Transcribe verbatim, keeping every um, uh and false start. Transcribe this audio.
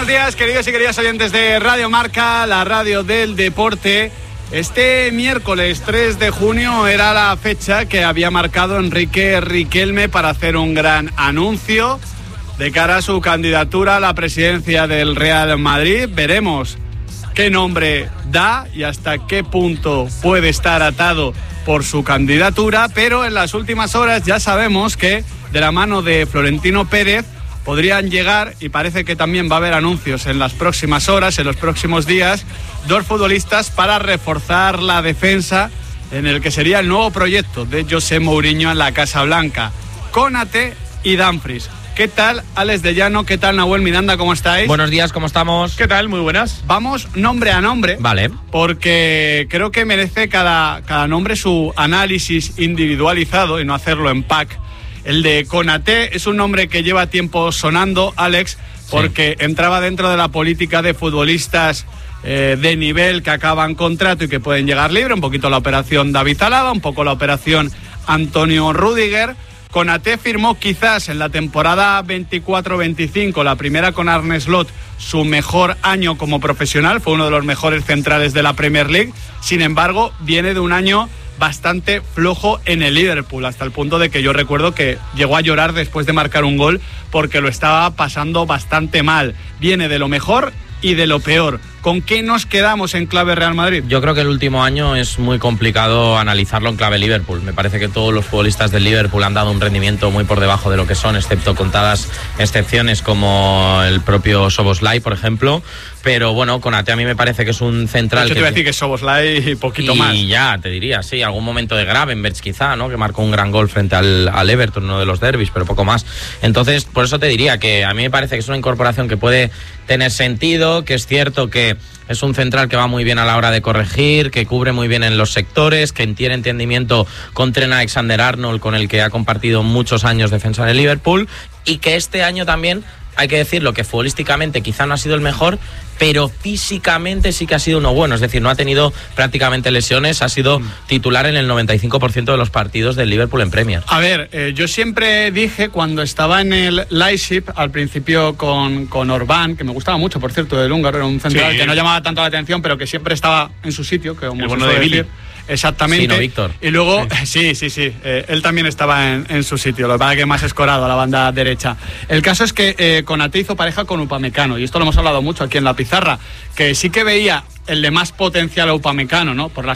buenos días, queridos y queridas oyentes de Radio Marca, la radio del deporte. Este miércoles tres de junio era la fecha que había marcado Enrique Riquelme para hacer un gran anuncio de cara a su candidatura a la presidencia del Real Madrid. Veremos qué nombre da y hasta qué punto puede estar atado por su candidatura, pero en las últimas horas ya sabemos que de la mano de Florentino Pérez podrían llegar, y parece que también va a haber anuncios en las próximas horas, en los próximos días, dos futbolistas para reforzar la defensa en el que sería el nuevo proyecto de José Mourinho en la Casa Blanca. Konaté y Dumfries. ¿Qué tal, Alex de Llano? ¿Qué tal, Nahuel Miranda? ¿Cómo estáis? Buenos días, ¿cómo estamos? ¿Qué tal? Muy buenas. Vamos nombre a nombre. Vale. Porque creo que merece cada, cada nombre su análisis individualizado y no hacerlo en pack. El de Konaté es un nombre que lleva tiempo sonando, Alex, porque sí. entraba dentro de la política de futbolistas eh, de nivel que acaban contrato y que pueden llegar libre. Un poquito la operación David Alaba, un poco la operación Antonio Rüdiger. Konaté firmó quizás en la temporada veinticuatro veinticinco, la primera con Arne Slot, su mejor año como profesional. Fue uno de los mejores centrales de la Premier League. Sin embargo, viene de un año bastante flojo en el Liverpool, hasta el punto de que yo recuerdo que llegó a llorar después de marcar un gol porque lo estaba pasando bastante mal. Viene de lo mejor y de lo peor. ¿Con qué nos quedamos en clave Real Madrid? Yo creo que el último año es muy complicado analizarlo en clave Liverpool. Me parece que todos los futbolistas del Liverpool han dado un rendimiento muy por debajo de lo que son, excepto contadas excepciones como el propio Szoboszlai, por ejemplo. Pero bueno, Konaté a mí me parece que es un central. De hecho, que te iba a decir que Szoboszlai y poquito y más. Y ya, te diría, sí, algún momento de Gravenberch quizá, ¿no? Que marcó un gran gol frente al, al Everton, uno de los derbis, pero poco más. Entonces, por eso te diría que a mí me parece que es una incorporación que puede tener sentido, que es cierto que es un central que va muy bien a la hora de corregir, que cubre muy bien en los sectores, que tiene entendimiento con Trent Alexander-Arnold, con el que ha compartido muchos años defensa de Liverpool, y que este año también, hay que decirlo, que futbolísticamente quizá no ha sido el mejor, pero físicamente sí que ha sido uno bueno. Es decir, no ha tenido prácticamente lesiones, ha sido titular en el noventa y cinco por ciento de los partidos del Liverpool en Premier. A ver, eh, yo siempre dije, cuando estaba en el Leipzig, al principio con, con Orbán, que me gustaba mucho, por cierto, del húngaro, era un central sí. que no llamaba tanto la atención, pero que siempre estaba en su sitio, que como el bueno de Billy. Exactamente. Sí, no, Víctor. Y luego, sí, sí, sí, sí eh, él también estaba en, en su sitio, lo que pasa es que más escorado a la banda derecha. El caso es que eh, Konaté hizo pareja con Upamecano, y esto lo hemos hablado mucho aquí en la pizarra, que sí que veía el de más potencial a Upamecano, ¿no? Por las